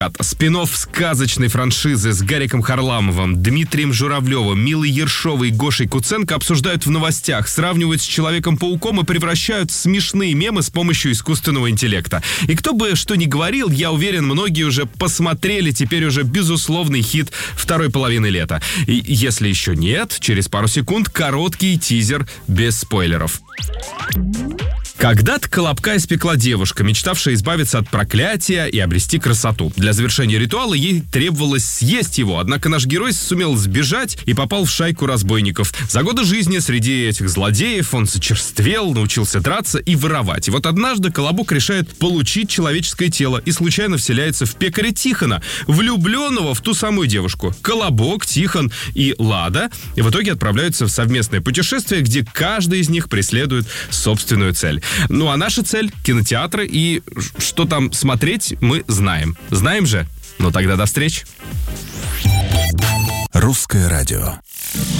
Спин-офф сказочной франшизы с Гариком Харламовым, Дмитрием Журавлевым, Милой Ершовой и Гошей Куценко обсуждают в новостях, сравнивают с Человеком-пауком и превращают в смешные мемы с помощью искусственного интеллекта. И кто бы что ни говорил, я уверен, многие уже посмотрели теперь уже безусловный хит второй половины лета. И если еще нет, через пару секунд короткий тизер без спойлеров. Когда-то Колобка испекла девушка, мечтавшая избавиться от проклятия и обрести красоту. Для завершения ритуала ей требовалось съесть его, однако наш герой сумел сбежать и попал в шайку разбойников. За годы жизни среди этих злодеев он зачерствел, научился драться и воровать. И вот однажды Колобок решает получить человеческое тело и случайно вселяется в пекаря Тихона, влюбленного в ту самую девушку. Колобок, Тихон и Лада и в итоге отправляются в совместное путешествие, где каждый из них преследует собственную цель. Ну а наша цель — кинотеатры, и что там смотреть, мы знаем. Знаем же? Ну тогда до встречи. Русское радио.